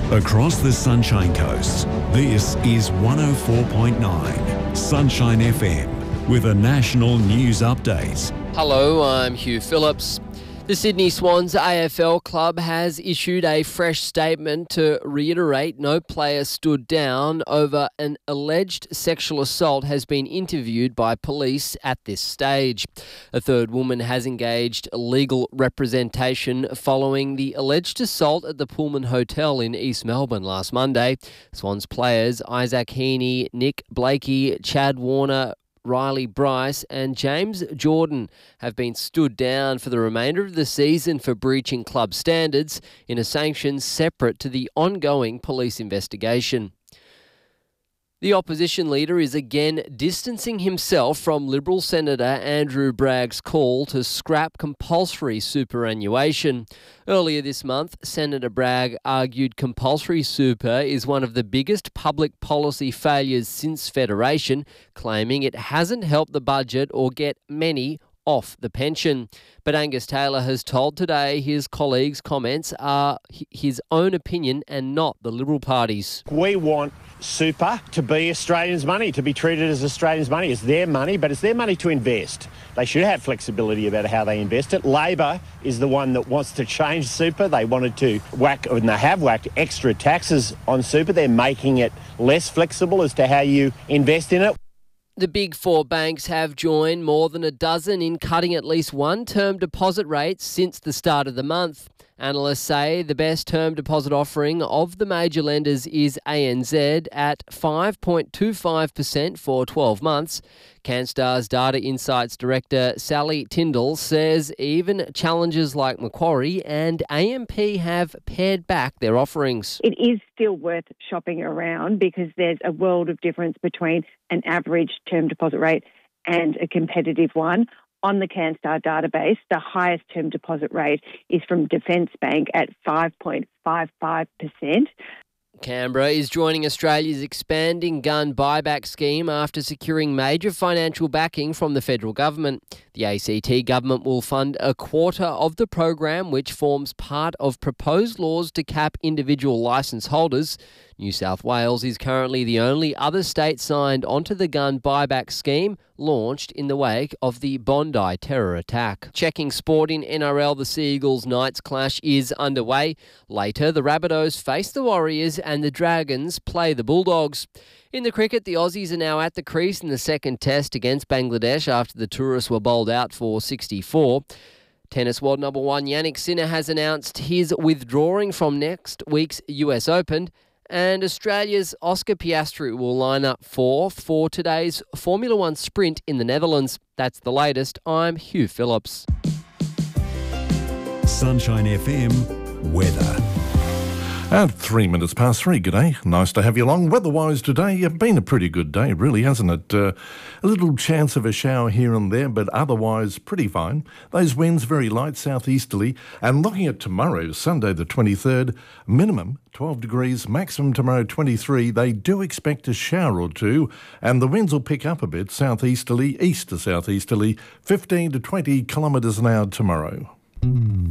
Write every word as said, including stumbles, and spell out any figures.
Across the Sunshine Coast, this is one oh four point nine Sunshine F M with a national news update. Hello, I'm Hugh Phillips. The Sydney Swans A F L club has issued a fresh statement to reiterate no player stood down over an alleged sexual assault has been interviewed by police at this stage. A third woman has engaged legal representation following the alleged assault at the Pullman Hotel in East Melbourne last Monday. Swans players Isaac Heaney, Nick Blakey, Chad Warner, Riley Bryce and James Jordan have been stood down for the remainder of the season for breaching club standards in a sanction separate to the ongoing police investigation. The opposition leader is again distancing himself from Liberal Senator Andrew Bragg's call to scrap compulsory superannuation. Earlier this month, Senator Bragg argued compulsory super is one of the biggest public policy failures since Federation, claiming it hasn't helped the budget or get many off the pension. But Angus Taylor has told Today his colleagues' comments are his own opinion and not the Liberal Party's. We want super to be Australians' money, to be treated as Australians' money. It's their money, but it's their money to invest. They should have flexibility about how they invest it. Labor is the one that wants to change super. They wanted to whack, and they have whacked extra taxes on super. They're making it less flexible as to how you invest in it. The big four banks have joined more than a dozen in cutting at least one term deposit rate since the start of the month. Analysts say the best term deposit offering of the major lenders is A N Z at five point two five percent for twelve months. Canstar's Data Insights Director Sally Tyndall says even challengers like Macquarie and A M P have pared back their offerings. It is still worth shopping around because there's a world of difference between an average term deposit rate and a competitive one. On the Canstar database, the highest term deposit rate is from Defence Bank at five point five five percent. Canberra is joining Australia's expanding gun buyback scheme after securing major financial backing from the federal government. The A C T government will fund a quarter of the program, which forms part of proposed laws to cap individual licence holders. New South Wales is currently the only other state signed onto the gun buyback scheme, launched in the wake of the Bondi terror attack. Checking sport in N R L, the Sea Eagles Knights clash is underway. Later, the Rabbitohs face the Warriors and the Dragons play the Bulldogs. In the cricket, the Aussies are now at the crease in the second test against Bangladesh after the tourists were bowled out for sixty-four. Tennis world number one Yannick Sinner has announced his withdrawing from next week's U S Open. And Australia's Oscar Piastri will line up fourth for today's Formula One sprint in the Netherlands. That's the latest. I'm Hugh Phillips. Sunshine F M weather. At three minutes past three, g'day. Nice to have you along. Weather-wise today, it's been a pretty good day, really, hasn't it? Uh, a little chance of a shower here and there, but otherwise pretty fine. Those winds very light, southeasterly. And looking at tomorrow, Sunday the twenty-third, minimum twelve degrees, maximum tomorrow twenty-three. They do expect a shower or two, and the winds will pick up a bit, southeasterly, east to southeasterly, fifteen to twenty kilometres an hour tomorrow.